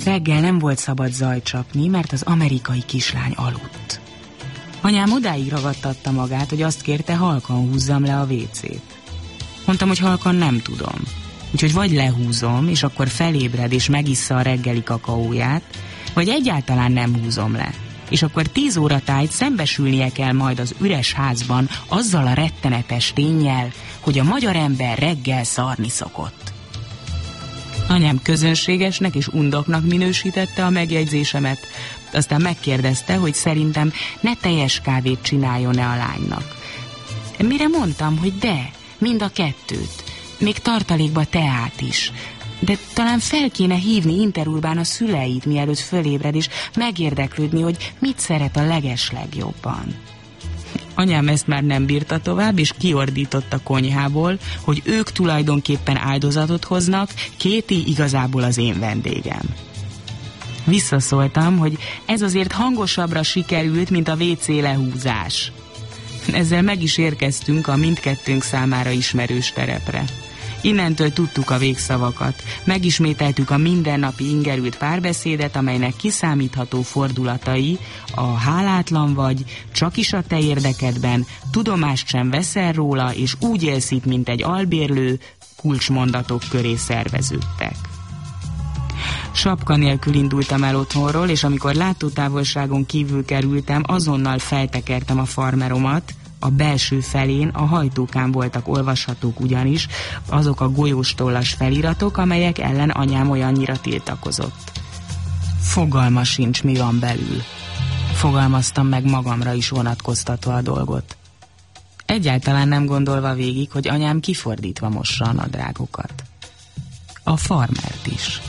Reggel nem volt szabad zajt csapni, mert az amerikai kislány aludt. Anyám odáig ragadtatta magát, hogy azt kérte, halkan húzzam le a WC-t. Mondtam, hogy halkan nem tudom. Úgyhogy vagy lehúzom, és akkor felébred, és megissza a reggeli kakaóját, vagy egyáltalán nem húzom le. És akkor 10 óra tájt szembesülnie kell majd az üres házban azzal a rettenetes ténnyel, hogy a magyar ember reggel szarni szokott. Anyám közönségesnek és undoknak minősítette a megjegyzésemet, aztán megkérdezte, hogy szerintem ne teljes kávét csináljon-e a lánynak. Mire mondtam, hogy de, mind a kettőt, még tartalékba teát is, de talán fel kéne hívni Interurbán a szüleit, mielőtt fölébred, és megérdeklődni, hogy mit szeret a legeslegjobban. Anyám ezt már nem bírta tovább, és kiordított a konyhából, hogy ők tulajdonképpen áldozatot hoznak, Kéti igazából az én vendégem. Visszaszóltam, hogy ez azért hangosabbra sikerült, mint a WC lehúzás. Ezzel meg is érkeztünk a mindkettőnk számára ismerős terepre. Innentől tudtuk a végszavakat, megismételtük a mindennapi ingerült párbeszédet, amelynek kiszámítható fordulatai a hálátlan vagy, csak is a te érdekedben, tudomást sem veszel róla, és úgy élsz itt, mint egy albérlő, kulcsmondatok köré szerveződtek. Sapka nélkül indultam el otthonról, és amikor látótávolságon kívül kerültem, azonnal feltekertem a farmeromat. A belső felén a hajtókán voltak olvashatók ugyanis azok a golyóstollas feliratok, amelyek ellen anyám olyannyira tiltakozott. Fogalma sincs, mi van belül. Fogalmaztam meg magamra is vonatkoztatva a dolgot. Egyáltalán nem gondolva végig, hogy anyám kifordítva mossa a nadrágokat. A farmert is.